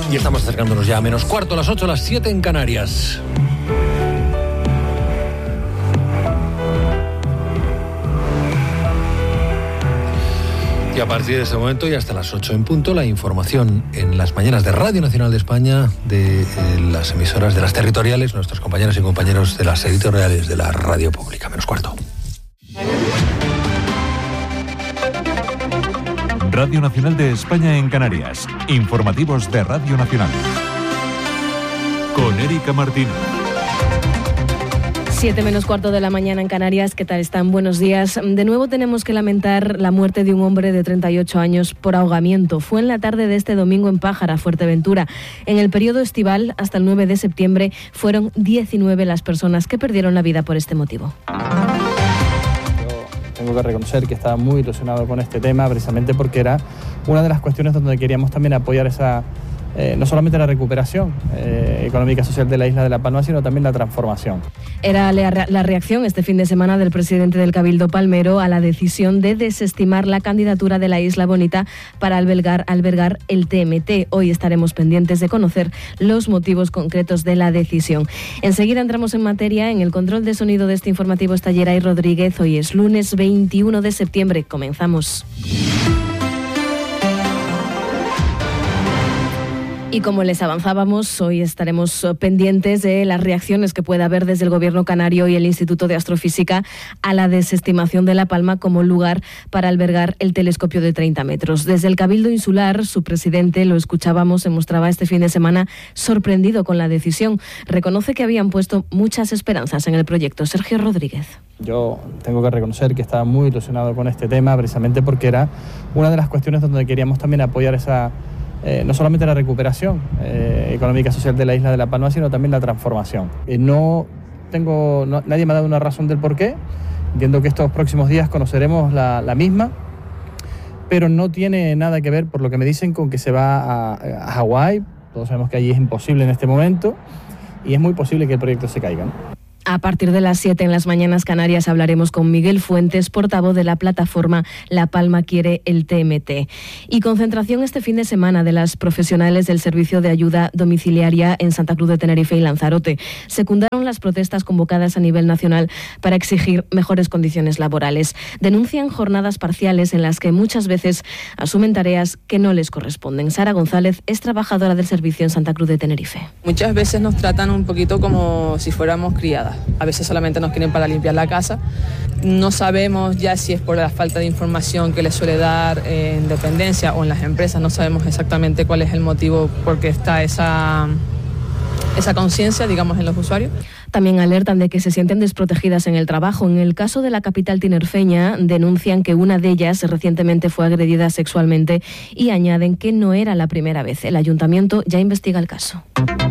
Y estamos acercándonos ya a menos cuarto, a las 8, a las 7 en Canarias. Y a partir de ese momento y hasta las 8 en punto, la información en las mañanas de Radio Nacional de España, de las emisoras de las territoriales, nuestros compañeros y compañeros de las editoriales de la radio pública. Menos cuarto. Radio Nacional de España en Canarias. Informativos de Radio Nacional. Con Erika Martínez. 7 menos cuarto de la mañana en Canarias. ¿Qué tal están? Buenos días. De nuevo tenemos que lamentar la muerte de un hombre de 38 años por ahogamiento. Fue en la tarde de este domingo en Pájara, Fuerteventura. En el periodo estival, hasta el 9 de septiembre, fueron 19 las personas que perdieron la vida por este motivo. Tengo que reconocer que estaba muy ilusionado con este tema, precisamente porque era una de las cuestiones donde queríamos también apoyar esa, no solamente la recuperación económica y social de la isla de La Palma, sino también la transformación. Era la reacción este fin de semana del presidente del Cabildo palmero a la decisión de desestimar la candidatura de la Isla Bonita para albergar el TMT. Hoy estaremos pendientes de conocer los motivos concretos de la decisión. Enseguida entramos en materia. En el control de sonido de este informativo está Geray Rodríguez. Hoy es lunes 21 de septiembre. Comenzamos. Y como les avanzábamos, hoy estaremos pendientes de las reacciones que pueda haber desde el Gobierno canario y el Instituto de Astrofísica a la desestimación de La Palma como lugar para albergar el telescopio de 30 metros. Desde el Cabildo Insular, su presidente, lo escuchábamos, se mostraba este fin de semana sorprendido con la decisión. Reconoce que habían puesto muchas esperanzas en el proyecto. Sergio Rodríguez. Yo tengo que reconocer que estaba muy ilusionado con este tema, precisamente porque era una de las cuestiones donde queríamos también apoyar esa, no solamente la recuperación económica y social de la isla de La Palma, sino también la transformación. Nadie me ha dado una razón del por qué. Entiendo que estos próximos días conoceremos la misma, pero no tiene nada que ver, por lo que me dicen, con que se va a Hawái. Todos sabemos que allí es imposible en este momento y es muy posible que el proyecto se caiga, ¿no? A partir de las 7 en las mañanas canarias hablaremos con Miguel Fuentes, portavoz de la plataforma La Palma quiere el TMT. Y concentración este fin de semana de las profesionales del Servicio de Ayuda Domiciliaria en Santa Cruz de Tenerife y Lanzarote. Secundaron las protestas convocadas a nivel nacional para exigir mejores condiciones laborales. Denuncian jornadas parciales en las que muchas veces asumen tareas que no les corresponden. Sara González es trabajadora del servicio en Santa Cruz de Tenerife. Muchas veces nos tratan un poquito como si fuéramos criadas. A veces solamente nos quieren para limpiar la casa. No sabemos ya si es por la falta de información que les suele dar en dependencia o en las empresas. No sabemos exactamente cuál es el motivo por qué está esa conciencia, digamos, en los usuarios. También alertan de que se sienten desprotegidas en el trabajo. En el caso de la capital tinerfeña, denuncian que una de ellas recientemente fue agredida sexualmente y añaden que no era la primera vez. El ayuntamiento ya investiga el caso.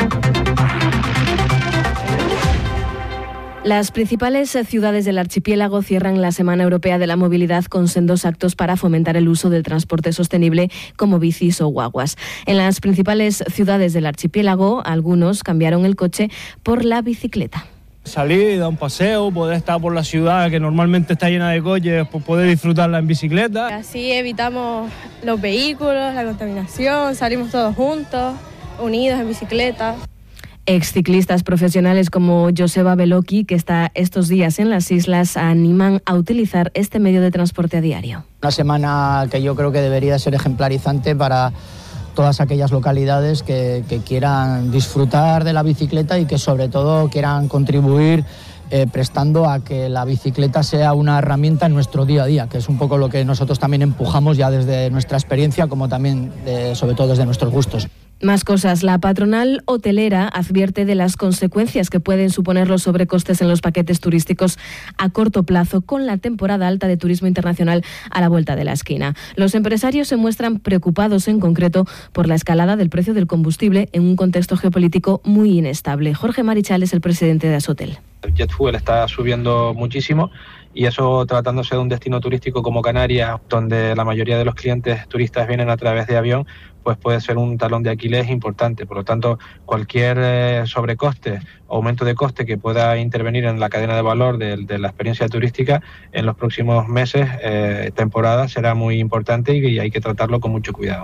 Las principales ciudades del archipiélago cierran la Semana Europea de la Movilidad con sendos actos para fomentar el uso del transporte sostenible como bicis o guaguas. En las principales ciudades del archipiélago, algunos cambiaron el coche por la bicicleta. Salir, dar un paseo, poder estar por la ciudad que normalmente está llena de coches, pues poder disfrutarla en bicicleta. Así evitamos los vehículos, la contaminación, salimos todos juntos, unidos en bicicleta. Exciclistas profesionales como Joseba Beloki, que está estos días en las islas, animan a utilizar este medio de transporte a diario. Una semana que yo creo que debería ser ejemplarizante para todas aquellas localidades que quieran disfrutar de la bicicleta y que sobre todo quieran contribuir prestando a que la bicicleta sea una herramienta en nuestro día a día, que es un poco lo que nosotros también empujamos ya desde nuestra experiencia, como también sobre todo desde nuestros gustos. Más cosas. La patronal hotelera advierte de las consecuencias que pueden suponer los sobrecostes en los paquetes turísticos a corto plazo con la temporada alta de turismo internacional a la vuelta de la esquina. Los empresarios se muestran preocupados en concreto por la escalada del precio del combustible en un contexto geopolítico muy inestable. Jorge Marichal es el presidente de Asotel. El jet fuel está subiendo muchísimo y eso, tratándose de un destino turístico como Canarias, donde la mayoría de los clientes turistas vienen a través de avión, pues puede ser un talón de Aquiles importante. Por lo tanto, cualquier sobrecoste o aumento de coste que pueda intervenir en la cadena de valor de la experiencia turística en los próximos meses, temporadas, será muy importante y hay que tratarlo con mucho cuidado.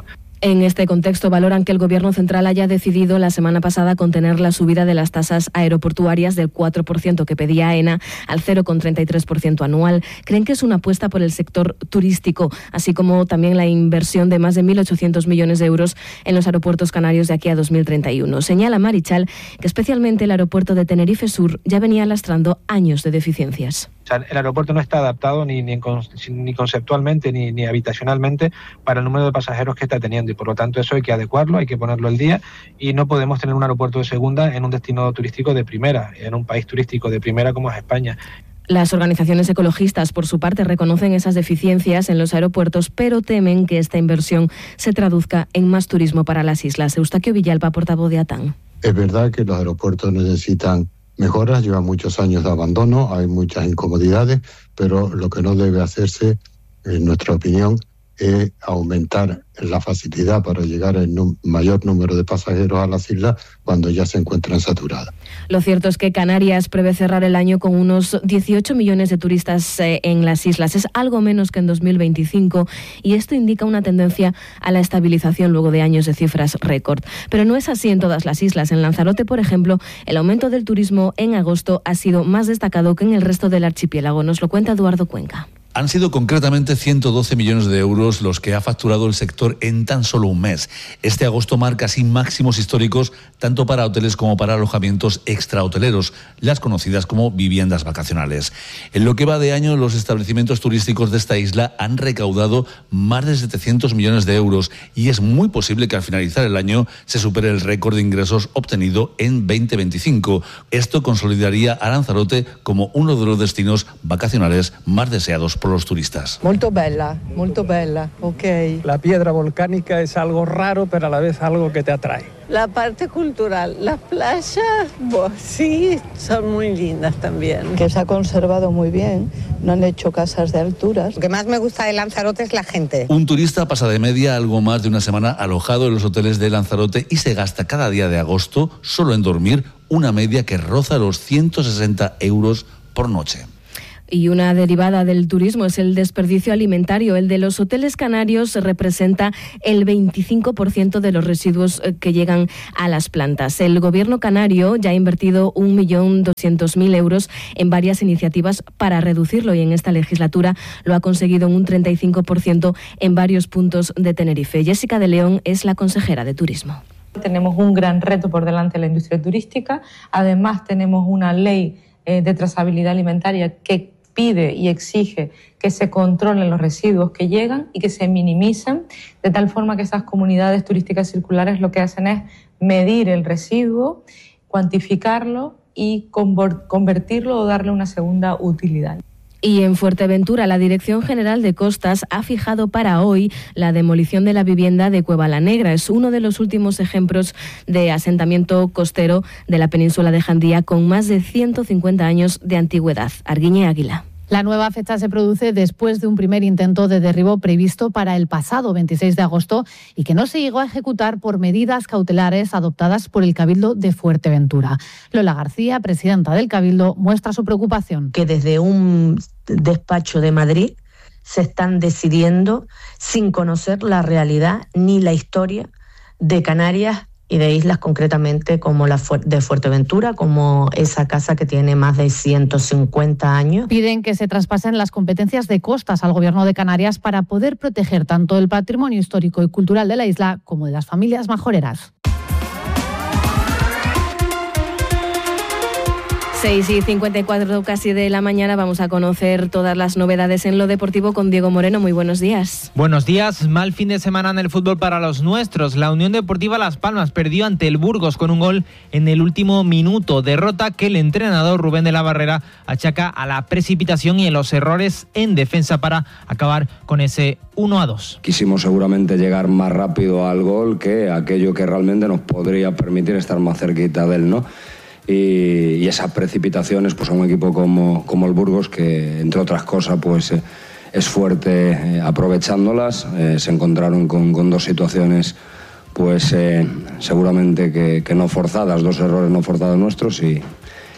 En este contexto valoran que el Gobierno central haya decidido la semana pasada contener la subida de las tasas aeroportuarias del 4% que pedía AENA al 0,33% anual. Creen que es una apuesta por el sector turístico, así como también la inversión de más de 1.800 millones de euros en los aeropuertos canarios de aquí a 2031. Señala Marichal que especialmente el aeropuerto de Tenerife Sur ya venía lastrando años de deficiencias. O sea, el aeropuerto no está adaptado ni conceptualmente ni habitacionalmente para el número de pasajeros que está teniendo, y por lo tanto eso hay que adecuarlo, hay que ponerlo al día, y no podemos tener un aeropuerto de segunda en un destino turístico de primera, en un país turístico de primera como es España. Las organizaciones ecologistas, por su parte, reconocen esas deficiencias en los aeropuertos, pero temen que esta inversión se traduzca en más turismo para las islas. Eustaquio Villalba, portavoz de ATAN. Es verdad que los aeropuertos necesitan mejoras, llevan muchos años de abandono, hay muchas incomodidades, pero lo que no debe hacerse, en nuestra opinión, es aumentar la facilidad para llegar al mayor número de pasajeros a las islas cuando ya se encuentran saturadas. Lo cierto es que Canarias prevé cerrar el año con unos 18 millones de turistas en las islas. Es algo menos que en 2025 y esto indica una tendencia a la estabilización luego de años de cifras récord. Pero no es así en todas las islas. En Lanzarote, por ejemplo, el aumento del turismo en agosto ha sido más destacado que en el resto del archipiélago. Nos lo cuenta Eduardo Cuenca. Han sido concretamente 112 millones de euros los que ha facturado el sector en tan solo un mes. Este agosto marca así máximos históricos tanto para hoteles como para alojamientos extrahoteleros, las conocidas como viviendas vacacionales. En lo que va de año, los establecimientos turísticos de esta isla han recaudado más de 700 millones de euros y es muy posible que al finalizar el año se supere el récord de ingresos obtenido en 2025. Esto consolidaría a Lanzarote como uno de los destinos vacacionales más deseados por los turistas. Molto bella, ok. La piedra volcánica es algo raro, pero a la vez algo que te atrae. La parte cultural, las playas, sí, son muy lindas también. Que se ha conservado muy bien, no han hecho casas de alturas. Lo que más me gusta de Lanzarote es la gente. Un turista pasa de media algo más de una semana alojado en los hoteles de Lanzarote y se gasta cada día de agosto solo en dormir una media que roza los 160 euros por noche. Y una derivada del turismo es el desperdicio alimentario. El de los hoteles canarios representa el 25% de los residuos que llegan a las plantas. El gobierno canario ya ha invertido 1.200.000 euros en varias iniciativas para reducirlo y en esta legislatura lo ha conseguido en un 35% en varios puntos de Tenerife. Jessica de León es la consejera de Turismo. Tenemos un gran reto por delante en la industria turística. Además, tenemos una ley de trazabilidad alimentaria que pide y exige que se controlen los residuos que llegan y que se minimicen, de tal forma que esas comunidades turísticas circulares lo que hacen es medir el residuo, cuantificarlo y convertirlo o darle una segunda utilidad. Y en Fuerteventura, la Dirección General de Costas ha fijado para hoy la demolición de la vivienda de Cueva la Negra. Es uno de los últimos ejemplos de asentamiento costero de la península de Jandía con más de 150 años de antigüedad. Arguiñe Águila. La nueva fecha se produce después de un primer intento de derribo previsto para el pasado 26 de agosto y que no se llegó a ejecutar por medidas cautelares adoptadas por el Cabildo de Fuerteventura. Lola García, presidenta del Cabildo, muestra su preocupación. Que desde un despacho de Madrid se están decidiendo sin conocer la realidad ni la historia de Canarias y de islas concretamente como la de Fuerteventura, como esa casa que tiene más de 150 años. Piden que se traspasen las competencias de costas al Gobierno de Canarias para poder proteger tanto el patrimonio histórico y cultural de la isla como de las familias majoreras. 6:54 casi de la mañana, vamos a conocer todas las novedades en lo deportivo con Diego Moreno. Muy buenos días. Buenos días. Mal fin de semana en el fútbol para los nuestros. La Unión Deportiva Las Palmas perdió ante el Burgos con un gol en el último minuto. Derrota que el entrenador Rubén de la Barrera achaca a la precipitación y a los errores en defensa para acabar con ese 1-2. Quisimos seguramente llegar más rápido al gol que aquello que realmente nos podría permitir estar más cerquita de él, ¿no? Y esas precipitaciones, pues a un equipo como el Burgos, que entre otras cosas pues es fuerte aprovechándolas, se encontraron con dos situaciones pues seguramente que no forzadas, dos errores no forzados nuestros y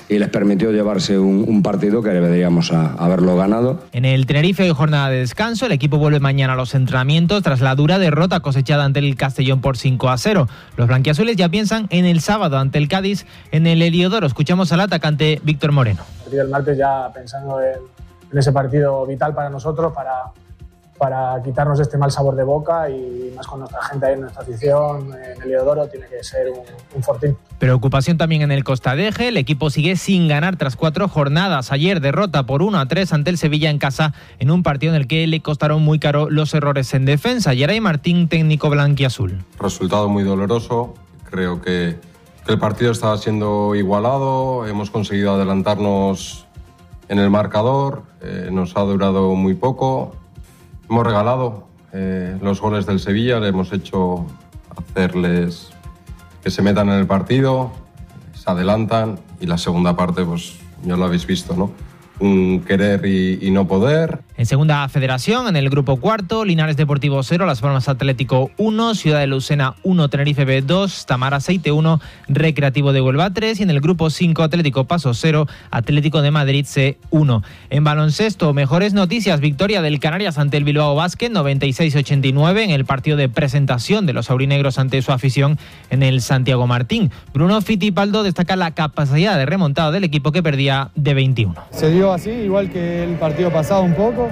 y les permitió llevarse un partido que deberíamos haberlo ganado. En el Tenerife hay jornada de descanso, el equipo vuelve mañana a los entrenamientos tras la dura derrota cosechada ante el Castellón por 5-0. Los blanquiazules ya piensan en el sábado ante el Cádiz en el Heliodoro. Escuchamos al atacante Víctor Moreno. El partido del martes ya pensando en ese partido vital para nosotros, para quitarnos este mal sabor de boca, y más con nuestra gente ahí, en nuestra afición, en el Heliodoro, tiene que ser un fortín. Preocupación también en el Costa de Eje, el equipo sigue sin ganar tras 4 jornadas. Ayer derrota por 1-3 ante el Sevilla en casa, en un partido en el que le costaron muy caro los errores en defensa. Yeray Martín, técnico blanquiazul. Resultado muy doloroso, creo que el partido estaba siendo igualado, hemos conseguido adelantarnos en el marcador, nos ha durado muy poco. Hemos regalado los goles del Sevilla, le hemos hecho hacerles que se metan en el partido, se adelantan, y la segunda parte, pues ya lo habéis visto, ¿no? Un querer y no poder. En segunda federación, en el grupo cuarto, Linares Deportivo 0, Las Palmas Atlético 1, Ciudad de Lucena 1, Tenerife B 2, Tamara Aceite 1, Recreativo de Huelva 3, y en el grupo 5, Atlético Paso 0, Atlético de Madrid C 1. En baloncesto, mejores noticias, victoria del Canarias ante el Bilbao Basket 96-89 en el partido de presentación de los aurinegros ante su afición en el Santiago Martín. Bruno Fittipaldo destaca la capacidad de remontada del equipo, que perdía de 21. Se dio así, igual que el partido pasado un poco,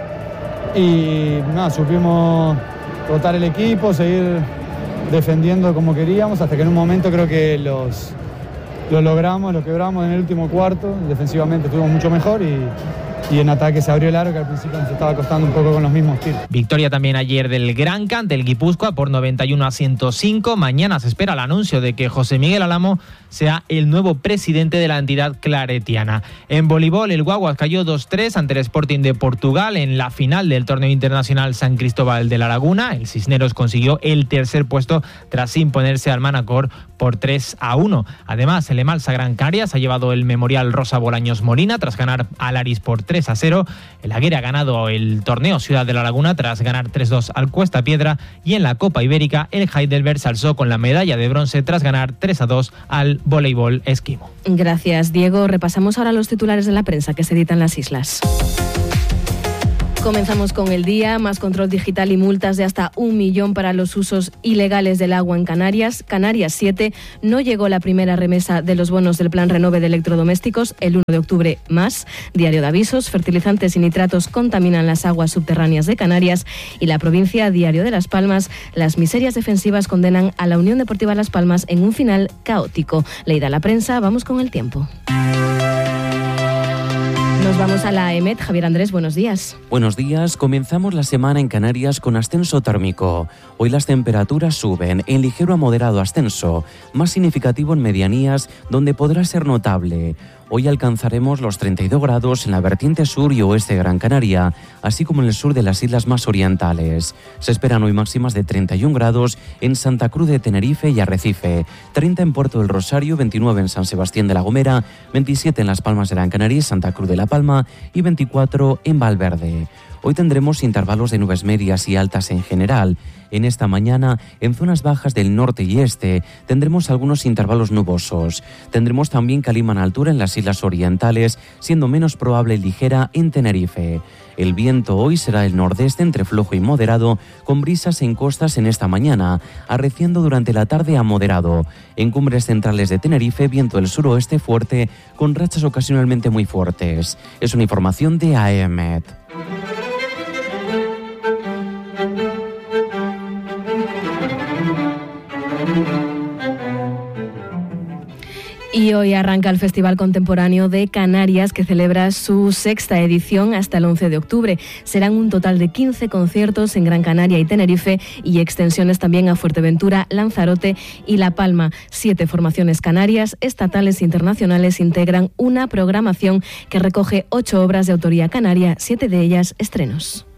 y nada, supimos rotar el equipo, seguir defendiendo como queríamos, hasta que en un momento creo que lo logramos, lo quebramos en el último cuarto. Defensivamente estuvimos mucho mejor, y en ataque se abrió el aro, que al principio nos estaba costando un poco con los mismos tiros. Victoria también ayer del Granca ante el Guipúzcoa por 91-105. Mañana se espera el anuncio de que José Miguel Alamo sea el nuevo presidente de la entidad claretiana. En voleibol, el Guaguas cayó 2-3 ante el Sporting de Portugal en la final del torneo internacional San Cristóbal de la Laguna. El Cisneros consiguió el tercer puesto tras imponerse al Manacor por 3-1. Además, el Emalsa Gran Canaria se ha llevado el Memorial Rosa Bolaños Molina tras ganar al Aris por 3-0. El Aguirre ha ganado el torneo Ciudad de la Laguna tras ganar 3-2 al Cuesta Piedra, y en la Copa Ibérica el Heidelberg se alzó con la medalla de bronce tras ganar 3-2 al Voleibol Esquimo. Gracias, Diego. Repasamos ahora los titulares de la prensa que se editan en las islas. Comenzamos con el día. Más control digital y multas de hasta 1 millón para los usos ilegales del agua en Canarias. Canarias 7. No llegó la primera remesa de los bonos del Plan Renove de electrodomésticos. El 1 de octubre más. Diario de avisos. Fertilizantes y nitratos contaminan las aguas subterráneas de Canarias. Y la provincia, Diario de Las Palmas. Las miserias defensivas condenan a la Unión Deportiva Las Palmas en un final caótico. Leída la prensa, vamos con el tiempo. Nos vamos a la EMET. Javier Andrés, buenos días. Buenos días. Comenzamos la semana en Canarias con ascenso térmico. Hoy las temperaturas suben en ligero a moderado ascenso, más significativo en medianías, donde podrá ser notable. Hoy alcanzaremos los 32 grados en la vertiente sur y oeste de Gran Canaria, así como en el sur de las islas más orientales. Se esperan hoy máximas de 31 grados en Santa Cruz de Tenerife y Arrecife, 30 en Puerto del Rosario, 29 en San Sebastián de la Gomera, 27 en Las Palmas de Gran Canaria y Santa Cruz de la Palma y 24 en Valverde. Hoy tendremos intervalos de nubes medias y altas en general. En esta mañana, en zonas bajas del norte y este, tendremos algunos intervalos nubosos. Tendremos también calima en altura en las islas orientales, siendo menos probable ligera en Tenerife. El viento hoy será el nordeste entre flojo y moderado, con brisas en costas en esta mañana, arreciando durante la tarde a moderado. En cumbres centrales de Tenerife, viento del suroeste fuerte, con rachas ocasionalmente muy fuertes. Es una información de AEMET. Y hoy arranca el Festival Contemporáneo de Canarias, que celebra su 6ª edición hasta el 11 de octubre. Serán un total de 15 conciertos en Gran Canaria y Tenerife, y extensiones también a Fuerteventura, Lanzarote y La Palma. 7 formaciones canarias, estatales e internacionales integran una programación que recoge 8 obras de autoría canaria, 7 de ellas estrenos.